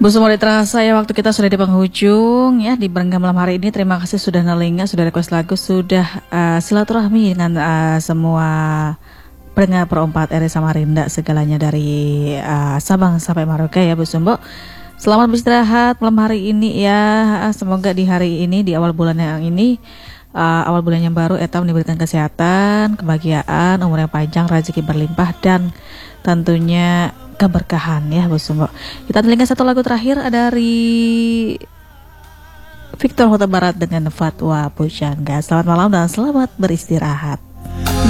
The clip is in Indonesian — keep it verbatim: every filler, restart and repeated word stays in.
Bu semua terasa ya, waktu kita sudah di penghujung ya di Berengga malam hari ini. Terima kasih sudah nelinga, sudah request lagu, sudah uh, silaturahmi dengan uh, semua Berengga perempat R I Samarinda segalanya dari uh, Sabang sampai Merauke ya Bu Sumbo. Selamat beristirahat malam hari ini ya. Semoga di hari ini, di awal bulan yang ini, uh, awal bulan yang baru, Eta diberikan kesehatan, kebahagiaan, umur yang panjang, rezeki berlimpah, dan tentunya keberkahan ya Bu Sumbo. Kita telinga satu lagu terakhir dari Victor Huta Barat dengan Fatwa Pujangga. Selamat malam dan selamat beristirahat.